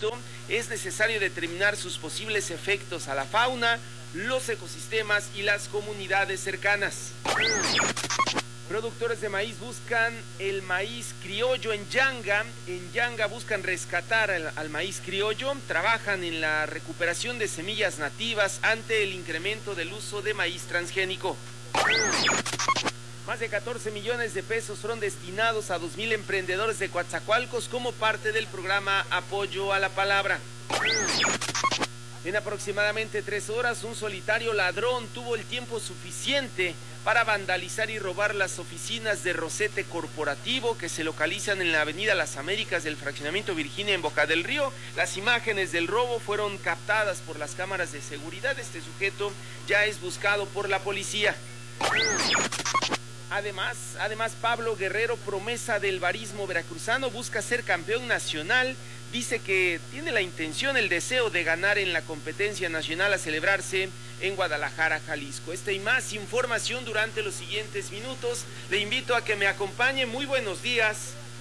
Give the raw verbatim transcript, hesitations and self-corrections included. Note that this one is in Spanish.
esto es necesario determinar sus posibles efectos a la fauna, los ecosistemas y las comunidades cercanas. Productores de maíz buscan el maíz criollo en Yanga. En Yanga buscan rescatar al, al maíz criollo. Trabajan en la recuperación de semillas nativas ante el incremento del uso de maíz transgénico. Más de catorce millones de pesos fueron destinados a dos mil emprendedores de Coatzacoalcos como parte del programa Apoyo a la Palabra. En aproximadamente tres horas, un solitario ladrón tuvo el tiempo suficiente para vandalizar y robar las oficinas de Rosete Corporativo que se localizan en la avenida Las Américas del fraccionamiento Virginia en Boca del Río. Las imágenes del robo fueron captadas por las cámaras de seguridad. Este sujeto ya es buscado por la policía. Además, además Pablo Guerrero, promesa del barismo veracruzano, busca ser campeón nacional. Dice que tiene la intención, el deseo de ganar en la competencia nacional a celebrarse en Guadalajara, Jalisco. Esta y más información durante los siguientes minutos. Le invito a que me acompañe. Muy buenos días.